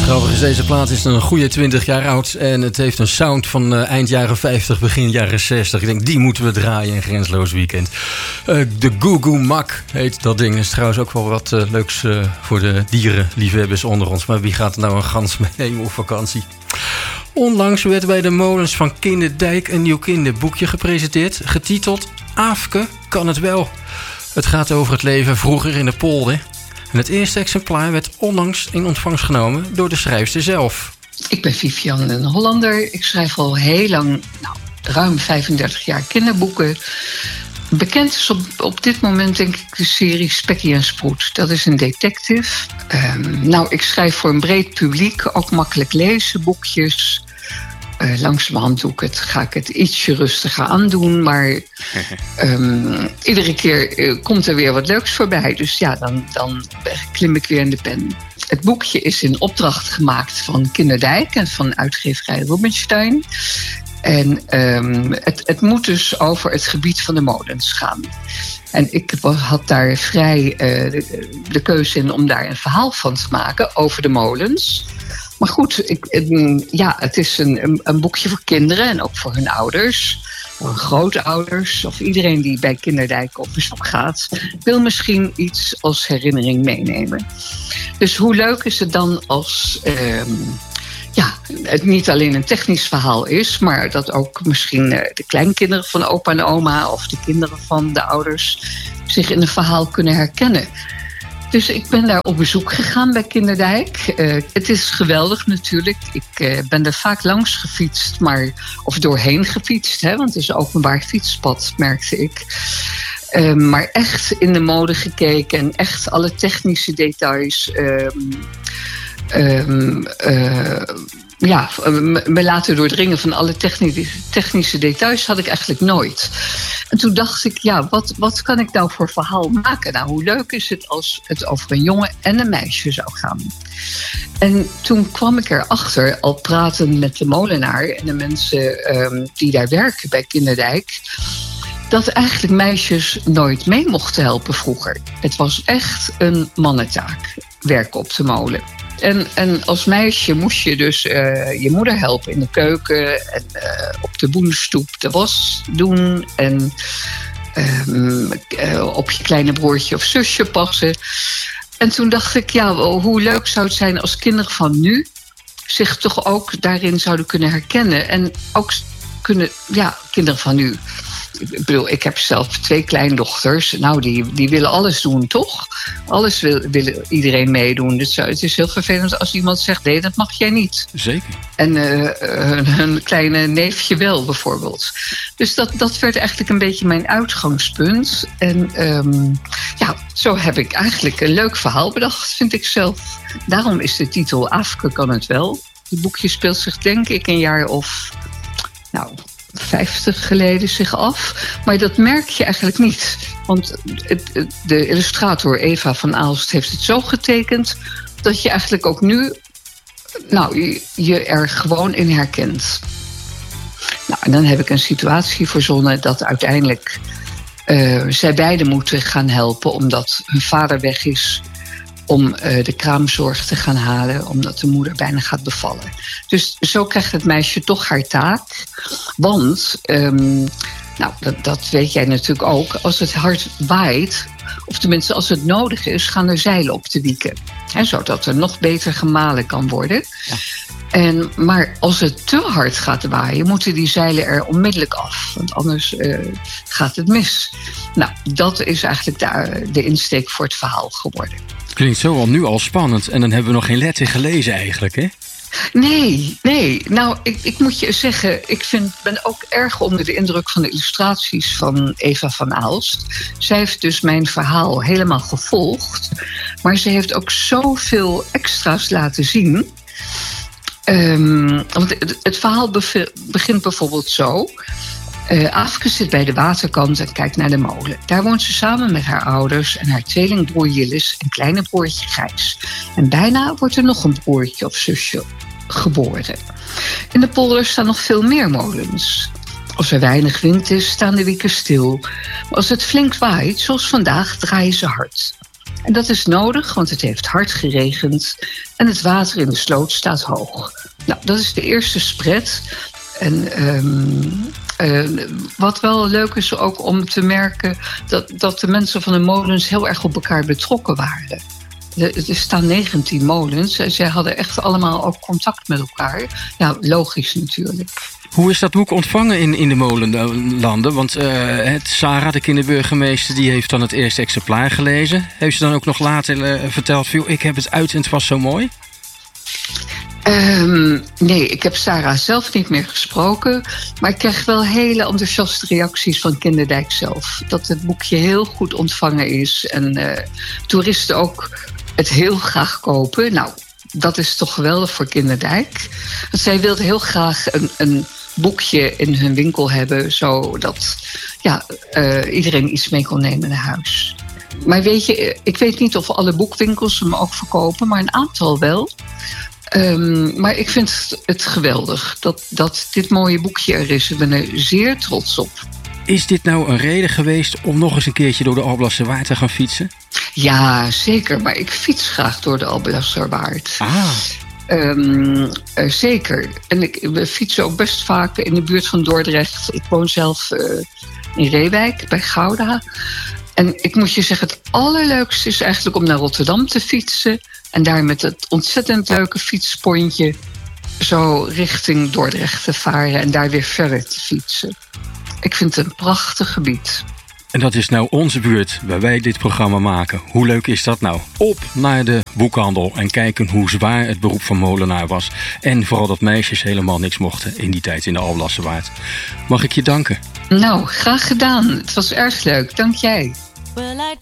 Grappig is, deze plaat is een goede 20 jaar oud. En het heeft een sound van eind jaren 50, begin jaren 60. Ik denk, die moeten we draaien in Grensloos Weekend. De Goo Goo Mak heet dat ding. Is trouwens ook wel wat leuks voor de dierenliefhebbers onder ons. Maar wie gaat er nou een gans meenemen op vakantie? Onlangs werd bij de molens van Kinderdijk een nieuw kinderboekje gepresenteerd. Getiteld Aafke kan het wel. Het gaat over het leven vroeger in de polder. En het eerste exemplaar werd onlangs in ontvangst genomen door de schrijfster zelf. Ik ben Vivian een Hollander. Ik schrijf al heel lang, ruim 35 jaar kinderboeken. Bekend is op dit moment denk ik de serie Spekkie en Sproet. Dat is een detective. Ik schrijf voor een breed publiek, ook makkelijk lezen, boekjes. Langzamerhand ga ik het ietsje rustiger aandoen. Maar iedere keer komt er weer wat leuks voorbij. Dus ja, dan klim ik weer in de pen. Het boekje is in opdracht gemaakt van Kinderdijk en van uitgeverij Rubinstein. En het moet dus over het gebied van de molens gaan. En ik had daar vrij de keuze in om daar een verhaal van te maken over de molens. Maar goed, het is een boekje voor kinderen en ook voor hun ouders. Voor grootouders of iedereen die bij Kinderdijk op bezoek gaat, wil misschien iets als herinnering meenemen. Dus hoe leuk is het dan als het niet alleen een technisch verhaal is, maar dat ook misschien de kleinkinderen van opa en oma of de kinderen van de ouders zich in een verhaal kunnen herkennen. Dus ik ben daar op bezoek gegaan bij Kinderdijk. Het is geweldig natuurlijk. Ik ben er vaak langs gefietst, of doorheen gefietst, want het is een openbaar fietspad, merkte ik. Maar echt in de mode gekeken en echt alle technische details me laten doordringen van alle technische details had ik eigenlijk nooit. En toen dacht ik, wat kan ik nou voor verhaal maken? Nou, hoe leuk is het als het over een jongen en een meisje zou gaan? En toen kwam ik erachter, al pratend met de molenaar en de mensen die daar werken bij Kinderdijk, dat eigenlijk meisjes nooit mee mochten helpen vroeger. Het was echt een mannentaak, werken op de molen. En als meisje moest je dus je moeder helpen in de keuken en op de boenstoep de was doen en op je kleine broertje of zusje passen. En toen dacht ik, hoe leuk zou het zijn als kinderen van nu zich toch ook daarin zouden kunnen herkennen. En ook kinderen van nu. Ik bedoel, ik heb zelf 2 kleindochters. Nou, die willen alles doen, toch? Alles wil iedereen meedoen. Dus het is heel vervelend als iemand zegt, nee, dat mag jij niet. Zeker. En hun kleine neefje wel, bijvoorbeeld. Dus dat werd eigenlijk een beetje mijn uitgangspunt. En zo heb ik eigenlijk een leuk verhaal bedacht, vind ik zelf. Daarom is de titel Aafke kan het wel. Het boekje speelt zich denk ik een jaar of 50 geleden zich af. Maar dat merk je eigenlijk niet. Want de illustrator Eva van Aalst heeft het zo getekend dat je eigenlijk ook nu je er gewoon in herkent. Nou, en dan heb ik een situatie verzonnen dat uiteindelijk zij beiden moeten gaan helpen omdat hun vader weg is om de kraamzorg te gaan halen, omdat de moeder bijna gaat bevallen. Dus zo krijgt het meisje toch haar taak. Want, dat weet jij natuurlijk ook, als het hard waait, of tenminste als het nodig is, gaan er zeilen op de wieken. Zodat er nog beter gemalen kan worden. Ja. Maar als het te hard gaat waaien, moeten die zeilen er onmiddellijk af. Want anders gaat het mis. Nou, dat is eigenlijk de insteek voor het verhaal geworden. Klinkt zo al nu al spannend. En dan hebben we nog geen letter gelezen eigenlijk, hè? Nee. Nou, ik moet je zeggen, ben ook erg onder de indruk van de illustraties van Eva van Aalst. Zij heeft dus mijn verhaal helemaal gevolgd. Maar ze heeft ook zoveel extra's laten zien. Want het verhaal begint bijvoorbeeld zo. Aafke zit bij de waterkant en kijkt naar de molen. Daar woont ze samen met haar ouders en haar tweelingbroer Jillis en kleine broertje Gijs. En bijna wordt er nog een broertje of zusje geboren. In de polder staan nog veel meer molens. Als er weinig wind is, staan de wieken stil. Maar als het flink waait, zoals vandaag, draaien ze hard. En dat is nodig, want het heeft hard geregend en het water in de sloot staat hoog. Nou, dat is de eerste spread. En wat wel leuk is ook om te merken dat de mensen van de molens heel erg op elkaar betrokken waren. Er staan 19 molens en zij hadden echt allemaal ook contact met elkaar. Ja, logisch natuurlijk. Hoe is dat boek ontvangen in de molenlanden? Want Sarah, de kinderburgemeester, die heeft dan het eerste exemplaar gelezen. Heeft ze dan ook nog later verteld, ik heb het uit en het was zo mooi? Nee, ik heb Sarah zelf niet meer gesproken. Maar ik kreeg wel hele enthousiaste reacties van Kinderdijk zelf. Dat het boekje heel goed ontvangen is. En toeristen ook het heel graag kopen. Nou, dat is toch geweldig voor Kinderdijk. Want zij wilden heel graag een boekje in hun winkel hebben. Zodat iedereen iets mee kon nemen naar huis. Maar weet je, ik weet niet of alle boekwinkels hem ook verkopen. Maar een aantal wel. Maar ik vind het geweldig dat dit mooie boekje er is. Ik ben er zeer trots op. Is dit nou een reden geweest om nog eens een keertje door de Alblasserwaard te gaan fietsen? Ja, zeker. Maar ik fiets graag door de Alblasserwaard. Zeker. En we fietsen ook best vaak in de buurt van Dordrecht. Ik woon zelf in Reewijk, bij Gouda. En ik moet je zeggen, het allerleukste is eigenlijk om naar Rotterdam te fietsen. En daar met het ontzettend leuke fietspontje zo richting Dordrecht te varen en daar weer verder te fietsen. Ik vind het een prachtig gebied. En dat is nou onze buurt waar wij dit programma maken. Hoe leuk is dat nou? Op naar de boekhandel en kijken hoe zwaar het beroep van molenaar was. En vooral dat meisjes helemaal niks mochten in die tijd in de Alblasserwaard. Mag ik je danken? Nou, graag gedaan. Het was erg leuk. Dank jij.